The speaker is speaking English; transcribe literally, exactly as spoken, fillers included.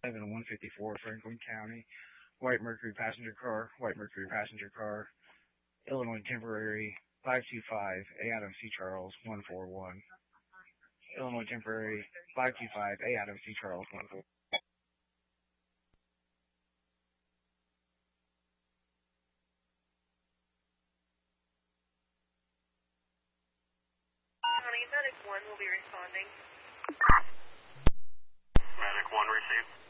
seven one fifty-four, Franklin County. White Mercury passenger car, White Mercury passenger car. Illinois temporary five two five, A Adam C. Charles one four one. Illinois temporary five two five, A Adam C. Charles one four one. County, Medic one will be responding. Medic one received.